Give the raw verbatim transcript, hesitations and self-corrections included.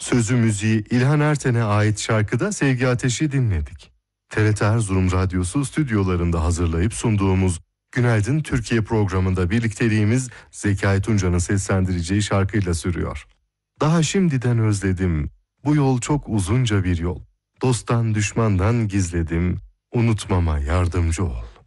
Sözü müziği İlhan Erten'e ait şarkıda Sevgi Ateşi dinledik. T R T Erzurum Radyosu stüdyolarında hazırlayıp sunduğumuz Günaydın Türkiye programında birlikteliğimiz Zekai Tunca'nın seslendireceği şarkıyla sürüyor. Daha şimdiden özledim, bu yol çok uzunca bir yol. Dosttan düşmandan gizledim, unutmama yardımcı ol.